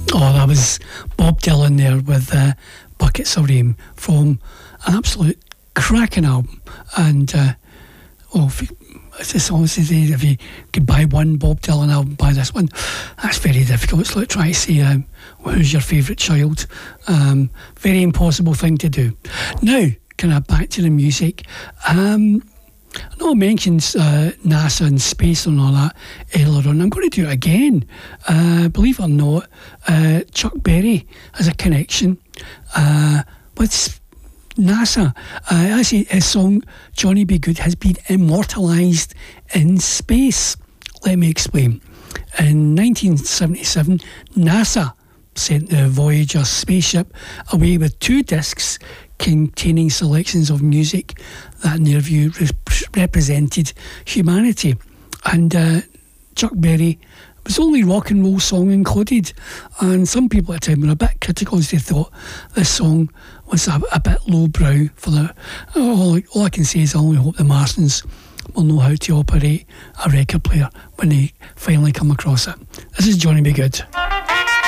Oh, that was Bob Dylan there with Buckets of Rain from an absolute cracking album. And it's just honestly, if you could buy one Bob Dylan album, buy this one. That's very difficult. It's like trying to say who's your favourite child. Very impossible thing to do. Now, kind of back to the music. I know I mentioned NASA and space and all that earlier on. I'm going to do it again. Believe it or not, Chuck Berry has a connection with NASA. Actually, his song Johnny B. Good has been immortalised in space. Let me explain. In 1977, NASA sent the Voyager spaceship away with 2 discs containing selections of music that in their view represented humanity. And Chuck Berry was the only rock and roll song included, and some people at the time were a bit critical as they thought this song was a bit lowbrow for the... All I can say is I only hope the Marsons will know how to operate a record player when they finally come across it. This is Johnny B. Good.